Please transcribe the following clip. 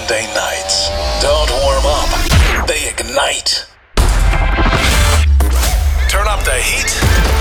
Monday nights don't warm up, they ignite. Turn up the heat